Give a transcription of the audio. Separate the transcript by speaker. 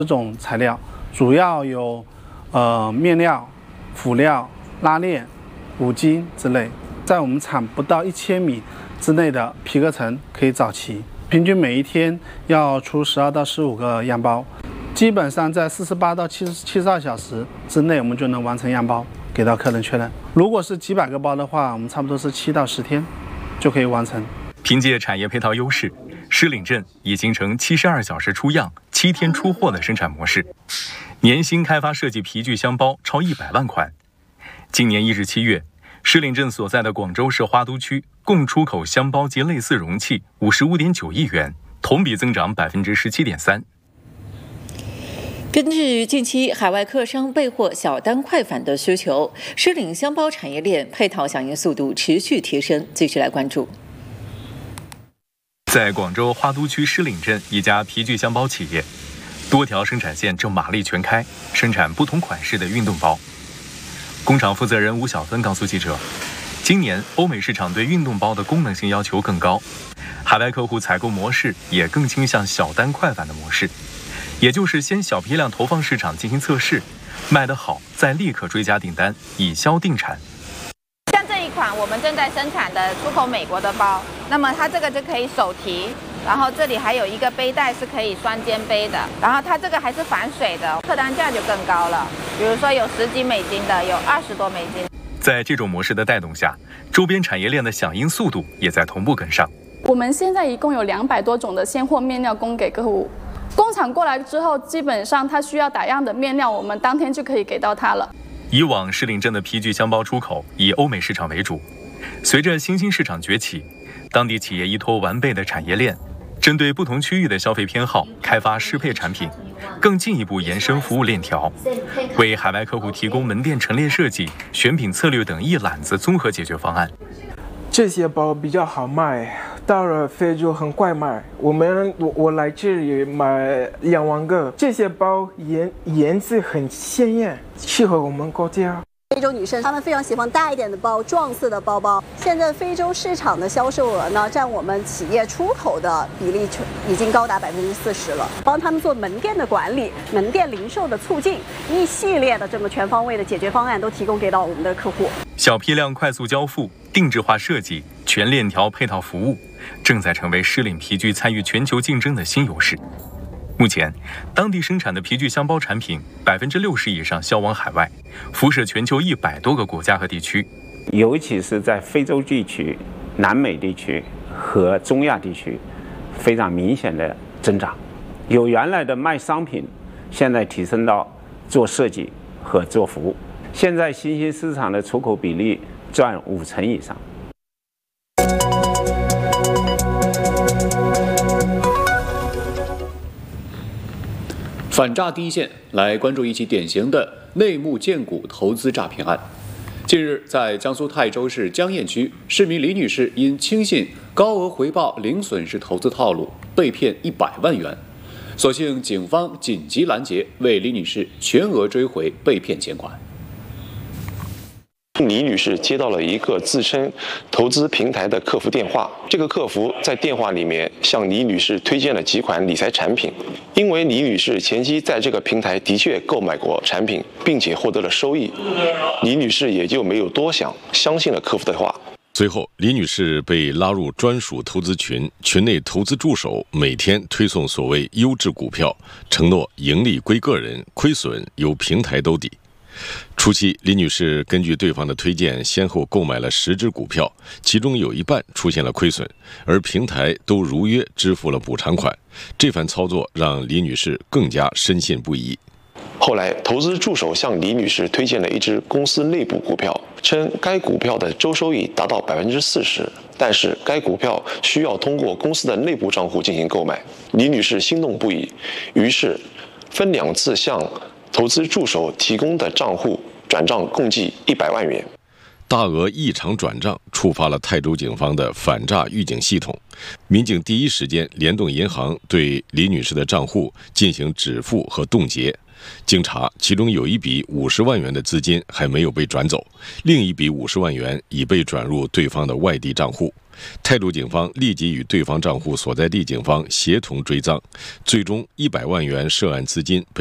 Speaker 1: 10种材料，主要有面料、辅料、拉链、五金之类。在我们厂不到1000米之内的皮革城可以找齐，平均每一天要出12到15个样包，基本上在48到72小时之内，我们就能完成样包，给到客人确认。如果是几百个包的话，我们差不多是7到10天就可以完成。
Speaker 2: 凭借产业配套优势，狮岭镇已形成72小时出样、7天出货的生产模式，年薪开发设计皮具箱包超100万款。今年1至7月，狮岭镇所在的广州市花都区共出口箱包及类似容器55.9亿元，同比增长17.3%。
Speaker 3: 根据近期海外客商备货小单快返的需求，狮岭箱包产业链配套响应速度持续提升。继续来关注。
Speaker 2: 在广州花都区狮岭镇一家皮具箱包企业，多条生产线正马力全开，生产不同款式的运动包。工厂负责人吴晓芬告诉记者，今年欧美市场对运动包的功能性要求更高，海外客户采购模式也更倾向小单快返的模式，也就是先小批量投放市场进行测试，卖得好再立刻追加订单，以销定产。
Speaker 4: 像这一款我们正在生产的出口美国的包，那么它这个就可以手提，然后这里还有一个背带是可以双肩背的，然后它这个还是防水的，客单价就更高了，比如说有10几美金的，有20多美金。
Speaker 2: 在这种模式的带动下，周边产业链的响应速度也在同步跟上。
Speaker 5: 我们现在一共有200多种的现货面料供给客户，工厂过来之后，基本上他需要打样的面料，我们当天就可以给到他了。
Speaker 2: 以往狮岭镇的皮具箱包出口以欧美市场为主，随着新兴市场崛起，当地企业依托完备的产业链，针对不同区域的消费偏好，开发适配产品，更进一步延伸服务链条，为海外客户提供门店陈列设计、选品策略等一揽子综合解决方案。
Speaker 6: 这些包比较好卖，到了非洲很快卖。我来这里买2万个，这些包颜色很鲜艳，适合我们国家。
Speaker 7: 非洲女生她们非常喜欢大一点的包，撞色的包包。现在非洲市场的销售额呢，占我们企业出口的比例已经高达40%了。帮他们做门店的管理、门店零售的促进，一系列的这么全方位的解决方案都提供给到我们的客户。
Speaker 2: 小批量快速交付、定制化设计、全链条配套服务，正在成为狮岭皮具参与全球竞争的新优势。目前，当地生产的皮具箱包产品60%以上销往海外，辐射全球100多个国家和地区。
Speaker 8: 尤其是在非洲地区、南美地区和中亚地区，非常明显的增长。由原来的卖商品，现在提升到做设计和做服务。现在新兴市场的出口比例占50%以上。
Speaker 9: 反诈第一线来关注一起典型的内幕荐股投资诈骗案。近日，在江苏泰州市江堰区，市民李女士因轻信高额回报零损失投资套路，被骗100万元。所幸警方紧急拦截，为李女士全额追回被骗钱款。
Speaker 10: 李女士接到了一个自称投资平台的客服电话，这个客服在电话里面向李女士推荐了几款理财产品。因为李女士前期在这个平台的确购买过产品，并且获得了收益，李女士也就没有多想，相信了客服的话。
Speaker 11: 随后，李女士被拉入专属投资群，群内投资助手每天推送所谓优质股票，承诺盈利归个人，亏损由平台兜底。初期，李女士根据对方的推荐，先后购买了10只股票，其中有一半出现了亏损，而平台都如约支付了补偿款。这番操作让李女士更加深信不疑。
Speaker 10: 后来，投资助手向李女士推荐了一只公司内部股票，称该股票的周收益达到40%，但是该股票需要通过公司的内部账户进行购买。李女士心动不已，于是分2次向投资助手提供的账户转账共计100万元。
Speaker 11: 大额异常转账触发了泰州警方的反诈预警系统，民警第一时间联动银行对李女士的账户进行止付和冻结。经查，其中有一笔50万元的资金还没有被转走，另一笔50万元已被转入对方的外地账户。 泰州警方立即与对方账户所在地警方协同追赃，最终100万元涉案资金被